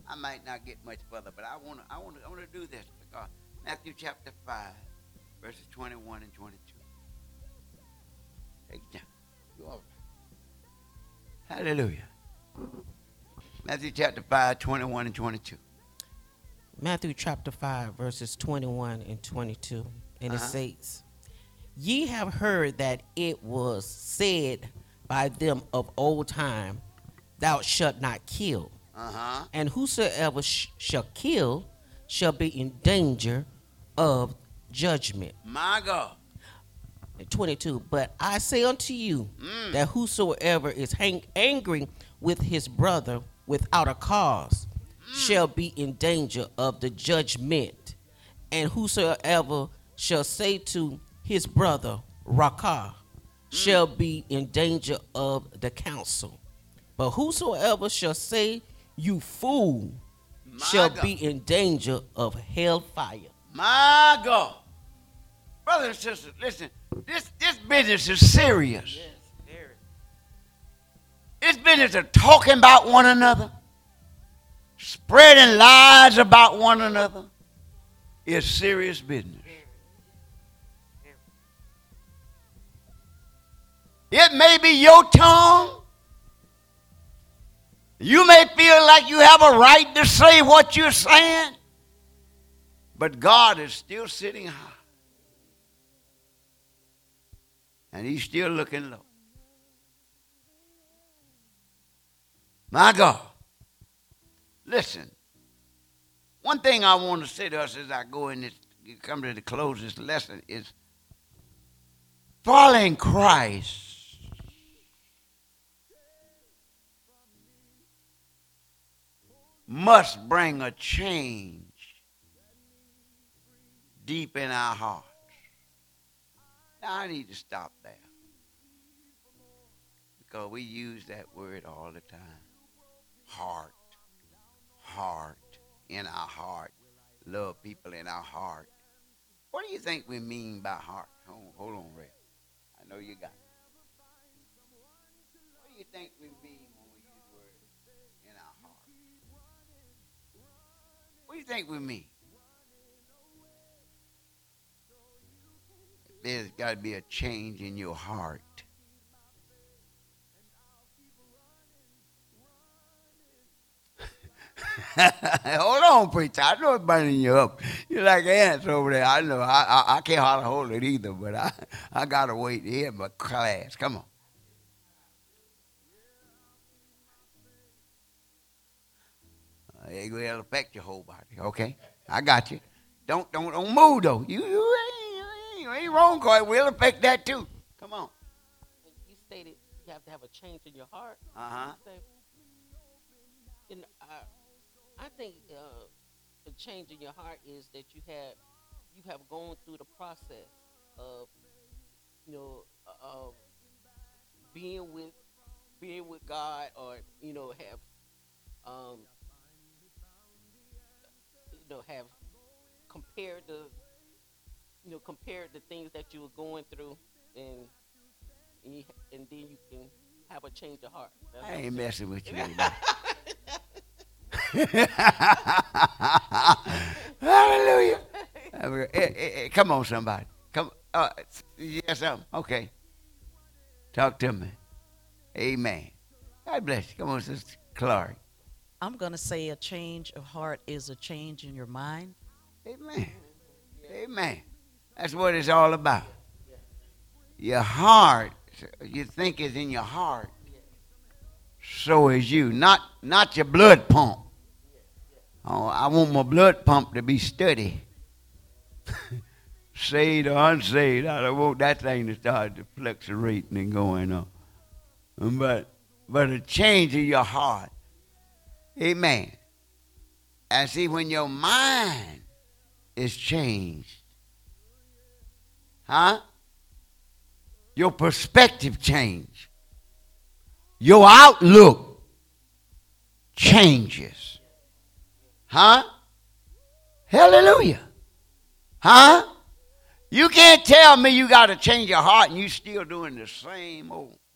I might not get much further, but I want to do this because Matthew chapter 5, verses 21 and 22. Take your time. You all right. Hallelujah. Matthew chapter 5, 21 and 22. Matthew chapter 5, verses 21 and 22. And it says, Ye have heard that it was said by them of old time, Thou shalt not kill. And whosoever shall kill shall be in danger of judgment. My God. 22. But I say unto you that whosoever is angry with his brother without a cause shall be in danger of the judgment. And whosoever shall say to his brother, Rakah, shall be in danger of the council. But whosoever shall say, You fool, shall be in danger of hellfire. My God. Brothers and sisters, listen, this business is serious. Yes, very. This business of talking about one another, spreading lies about one another, is serious business. It may be your tongue. You may feel like you have a right to say what you're saying, but God is still sitting high. And he's still looking low. My God. Listen. One thing I want to say to us as I go in this, come to the close of this lesson is following Christ must bring a change deep in our hearts. Now, I need to stop there because we use that word all the time. Heart, in our heart, love people in our heart. What do you think we mean by heart? Hold on, Red. I know you got it. What do you think we mean when we use the word in our heart? What do you think we mean? There's got to be a change in your heart. Hold on, preacher. I know it's burning you up. You're like ants over there. I know. I can't hardly hold it either, but I got to wait to hear my class. Come on. It will affect your whole body. Okay? I got you. Don't move, though. You ain't wrong, because it will affect that, too. Come on. You stated you have to have a change in your heart. And I think the change in your heart is that you have gone through the process of being with God, or have compared the things that you were going through, and then you can have a change of heart. I ain't messing with you. Hallelujah. Hey, come on, somebody. Come. Yes, okay. Talk to me. Amen. God bless you. Come on, Sister Clark. I'm going to say a change of heart is a change in your mind. Amen. Amen. That's what it's all about. Your heart, you think is in your heart. So is you. Not your blood pump. Oh, I want my blood pump to be steady. Saved or unsaved. I don't want that thing to start fluctuating and going on. But a change in your heart. Amen. And see, when your mind is changed, your perspective change. Your outlook changes. Hallelujah. You can't tell me you got to change your heart and you still doing the same old.